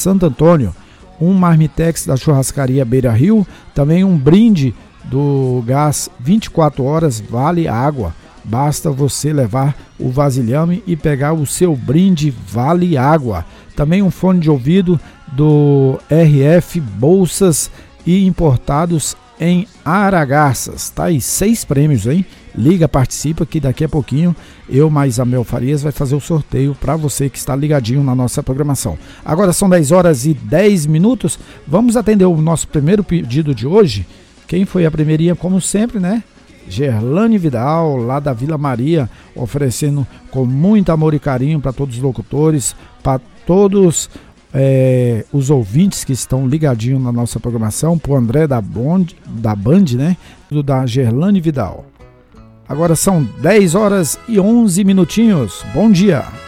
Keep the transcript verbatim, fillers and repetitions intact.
Santo Antônio, um Marmitex da churrascaria Beira Rio, também um brinde do gás vinte e quatro horas Vale Água. Basta você levar o vasilhame e pegar o seu brinde Vale Água. Também um fone de ouvido do R F Bolsas e Importados em Aragarças. Tá aí, seis prêmios, hein? Liga, participa que daqui a pouquinho eu mais a Mel Farias vai fazer o sorteio para você que está ligadinho na nossa programação. Agora são dez horas e dez minutos. Vamos atender o nosso primeiro pedido de hoje. Quem foi a primeirinha, como sempre, né? Gerlane Vidal, lá da Vila Maria, oferecendo com muito amor e carinho para todos os locutores, para todos é, os ouvintes que estão ligadinhos na nossa programação, para o André da, Bond, da Band, né? Do da Gerlane Vidal. Agora são dez horas e onze minutinhos. Bom dia!